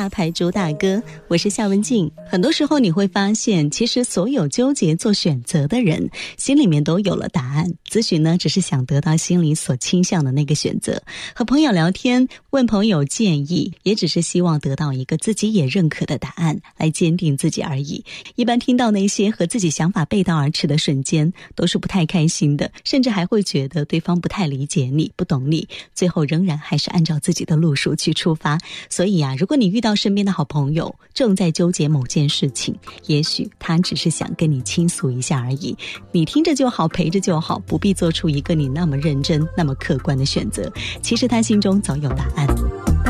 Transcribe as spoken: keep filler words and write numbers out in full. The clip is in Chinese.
大牌主打歌，我是夏文静。很多时候你会发现，其实所有纠结做选择的人心里面都有了答案，咨询呢只是想得到心里所倾向的那个选择。和朋友聊天，问朋友建议，也只是希望得到一个自己也认可的答案，来坚定自己而已。一般听到那些和自己想法背道而驰的瞬间，都是不太开心的，甚至还会觉得对方不太理解你，不懂你，最后仍然还是按照自己的路数去出发。所以啊，如果你遇到身边的好朋友正在纠结某件事情，也许他只是想跟你倾诉一下而已，你听着就好，陪着就好，不必做出一个你那么认真那么客观的选择，其实他心中早有答案。